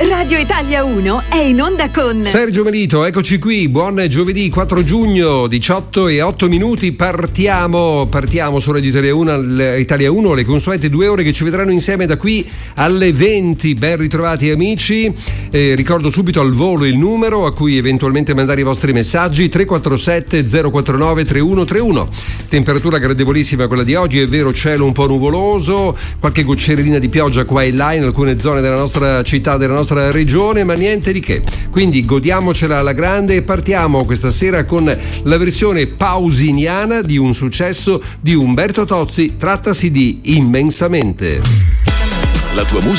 Radio Italia 1 è in onda con Sergio Melito, eccoci qui, buon giovedì 4 giugno, 18:08. Partiamo su Radio Italia 1, le consuete 2 ore che ci vedranno insieme da qui alle 20. Ben ritrovati amici, ricordo subito al volo il numero a cui eventualmente mandare i vostri messaggi: 347 049 3131. Temperatura gradevolissima quella di oggi, è vero, cielo un po' nuvoloso, qualche goccerina di pioggia qua e là in alcune zone della nostra città, della nostra regione, ma niente di che. Quindi godiamocela alla grande e partiamo questa sera con la versione pausiniana di un successo di Umberto Tozzi, trattasi di Immensamente. La tua musica